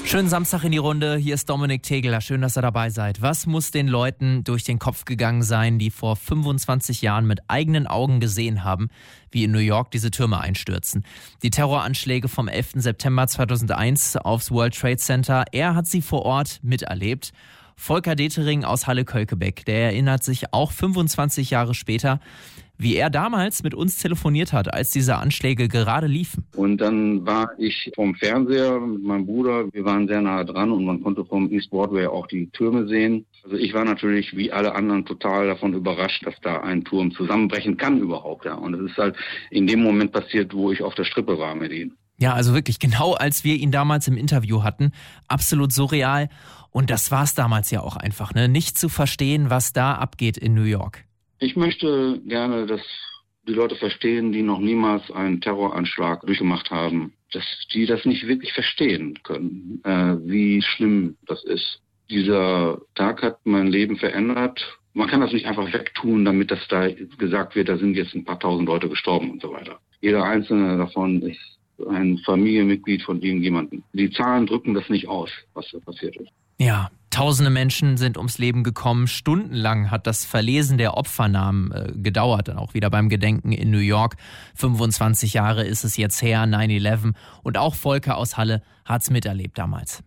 Schönen Samstag in die Runde. Hier ist Dominik Tegeler. Schön, dass ihr dabei seid. Was muss den Leuten durch den Kopf gegangen sein, die vor 25 Jahren mit eigenen Augen gesehen haben, wie in New York diese Türme einstürzen? Die Terroranschläge vom 11. September 2001 aufs World Trade Center. Er hat sie vor Ort miterlebt. Volker Detering aus Halle-Kölkebeck, der erinnert sich auch 25 Jahre später, wie er damals mit uns telefoniert hat, als diese Anschläge gerade liefen. Und dann war ich vom Fernseher mit meinem Bruder. Wir waren sehr nah dran und man konnte vom East Broadway auch die Türme sehen. Also ich war natürlich wie alle anderen total davon überrascht, dass da ein Turm zusammenbrechen kann überhaupt. Ja. Und es ist halt in dem Moment passiert, wo ich auf der Strippe war mit ihm. Ja, also wirklich genau, als wir ihn damals im Interview hatten. Absolut surreal. Und das war es damals ja auch einfach, ne? Nicht zu verstehen, was da abgeht in New York. Ich möchte gerne, dass die Leute verstehen, die noch niemals einen Terroranschlag durchgemacht haben, dass die das nicht wirklich verstehen können, wie schlimm das ist. Dieser Tag hat mein Leben verändert. Man kann das nicht einfach wegtun, damit das da gesagt wird, da sind jetzt ein paar tausend Leute gestorben und so weiter. Jeder einzelne davon ist ein Familienmitglied von irgendjemandem. Die Zahlen drücken das nicht aus, was da passiert ist. Ja, tausende Menschen sind ums Leben gekommen. Stundenlang hat das Verlesen der Opfernamen gedauert, dann auch wieder beim Gedenken in New York. 25 Jahre ist es jetzt her, 9/11. Und auch Volker aus Halle hat's miterlebt damals.